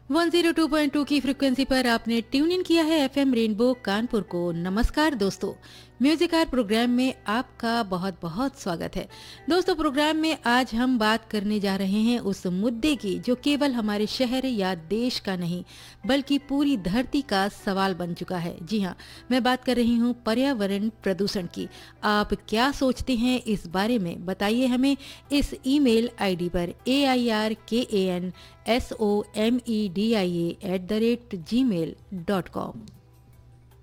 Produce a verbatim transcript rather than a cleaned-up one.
एक सौ दो पॉइंट दो की फ्रिक्वेंसी पर आपने ट्यून इन किया है एफएम रेनबो कानपुर को। नमस्कार दोस्तों, म्यूजिक आर प्रोग्राम में आपका बहुत बहुत स्वागत है। दोस्तों, प्रोग्राम में आज हम बात करने जा रहे हैं उस मुद्दे की जो केवल हमारे शहर या देश का नहीं बल्कि पूरी धरती का सवाल बन चुका है। जी हाँ, मैं बात कर रही हूँ पर्यावरण प्रदूषण की। आप क्या सोचते हैं इस बारे में, बताइए हमें इस ईमेल आईडी पर ए आई आर के A N S O M E D I A at the rate ji mail dot com.